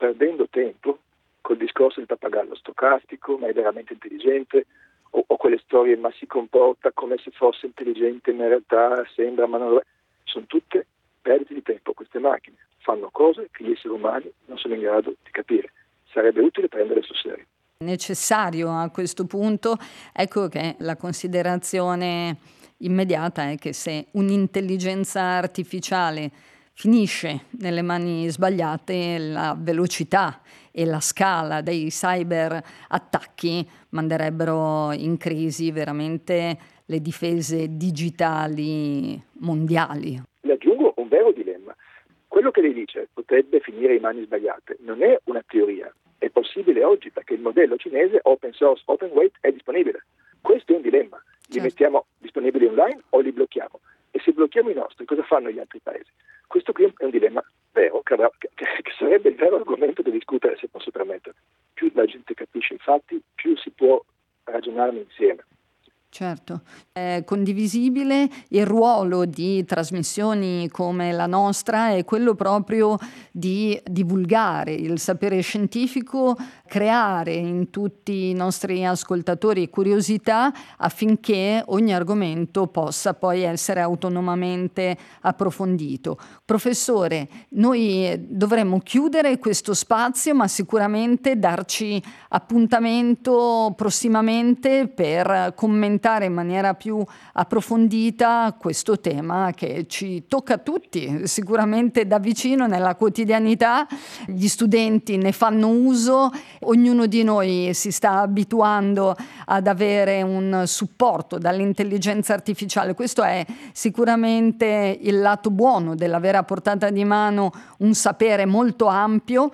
perdendo tempo col discorso del pappagallo stocastico, ma è veramente intelligente, o quelle storie, ma si comporta come se fosse intelligente, ma in realtà sembra, ma non lo è. Sono tutte perdite di tempo. Queste macchine fanno cose che gli esseri umani non sono in grado di capire. Sarebbe utile prendere sul serio. Necessario a questo punto, ecco che la considerazione immediata è che se un'intelligenza artificiale finisce nelle mani sbagliate, la velocità e la scala dei cyber attacchi manderebbero in crisi veramente le difese digitali mondiali. Le aggiungo un vero dilemma. Quello che lei dice potrebbe finire in mani sbagliate non è una teoria, è possibile oggi perché il modello cinese open source, open weight è disponibile. Questo è un dilemma. Li mettiamo disponibili online o li blocchiamo? E se blocchiamo i nostri, cosa fanno gli altri paesi? Questo qui è un dilemma vero, che sarebbe il vero argomento da discutere, se posso permettere. Più la gente capisce i fatti, più si può ragionarne insieme. Certo, è condivisibile. Il ruolo di trasmissioni come la nostra è quello proprio di divulgare il sapere scientifico, creare in tutti i nostri ascoltatori curiosità affinché ogni argomento possa poi essere autonomamente approfondito. Professore, noi dovremmo chiudere questo spazio, ma sicuramente darci appuntamento prossimamente per commentare in maniera più approfondita questo tema che ci tocca tutti, sicuramente da vicino nella quotidianità. Gli studenti ne fanno uso, ognuno di noi si sta abituando ad avere un supporto dall'intelligenza artificiale. Questo è sicuramente il lato buono dell'avere a portata di mano un sapere molto ampio,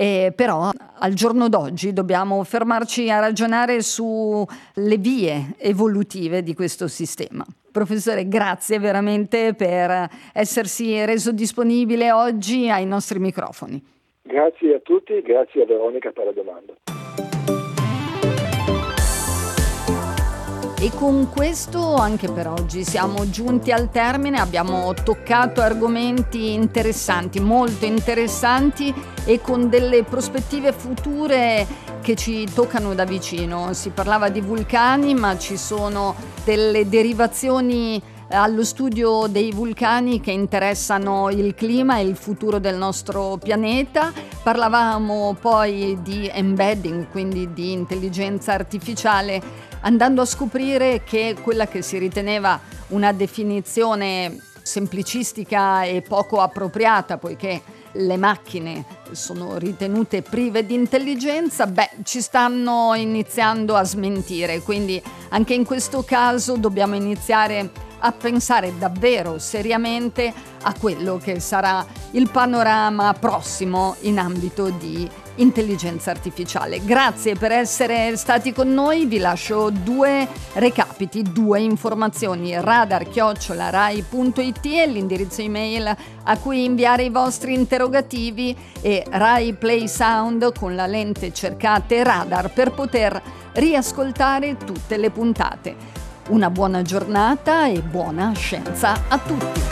però al giorno d'oggi dobbiamo fermarci a ragionare sulle vie evolutive di questo sistema. Professore, grazie veramente per essersi reso disponibile oggi ai nostri microfoni. Grazie a tutti, grazie a Veronica per la domanda. E con questo anche per oggi siamo giunti al termine, abbiamo toccato argomenti interessanti, molto interessanti e con delle prospettive future che ci toccano da vicino. Si parlava di vulcani, ma ci sono delle derivazioni allo studio dei vulcani che interessano il clima e il futuro del nostro pianeta. Parlavamo poi di embedding, quindi di intelligenza artificiale, andando a scoprire che quella che si riteneva una definizione semplicistica e poco appropriata, poiché le macchine sono ritenute prive di intelligenza, ci stanno iniziando a smentire. Quindi anche in questo caso dobbiamo iniziare a pensare davvero seriamente a quello che sarà il panorama prossimo in ambito di intelligenza artificiale. Grazie per essere stati con noi, vi lascio 2 recapiti, 2 informazioni: radar@rai.it è l'indirizzo email a cui inviare i vostri interrogativi, e Rai Play Sound con la lente cercate radar per poter riascoltare tutte le puntate. Una buona giornata e buona scienza a tutti!